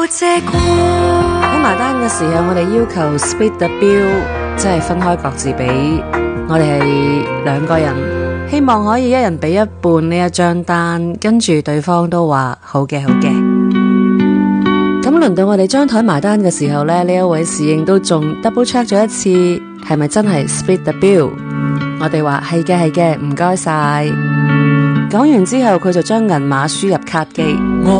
喺埋單嘅時候，我哋要求 split the bill， 即係分開各自俾。我哋係兩個人，希望可以一人俾一半呢一張單，跟住對方都話好嘅好嘅。咁輪到我哋張台埋單嘅時候呢，呢一位侍應都仲 double check 咗一次，係咪真係 split the bill？ 我哋話係嘅係嘅，唔該晒。講完之後，佢就將銀碼輸入卡機。